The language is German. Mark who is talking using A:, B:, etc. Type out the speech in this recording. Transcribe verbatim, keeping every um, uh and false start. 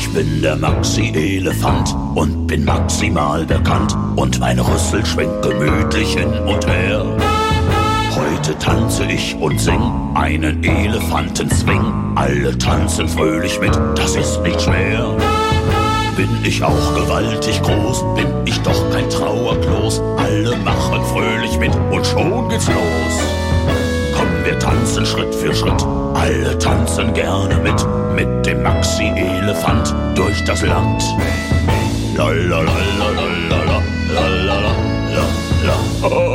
A: Ich bin der Maxi-Elefant und bin maximal bekannt und mein Rüssel schwenkt gemütlich hin und her. Heute tanze ich und sing einen Elefantenswing. Alle tanzen fröhlich mit, das ist nicht schwer. Bin ich auch gewaltig groß, bin ich doch kein Trauerklos. Alle machen fröhlich mit und schon geht's los. Komm, wir tanzen Schritt für Schritt, alle tanzen gerne mit, mit dem Maxi-Elefant durch das Land. La la la la la la la la la la la.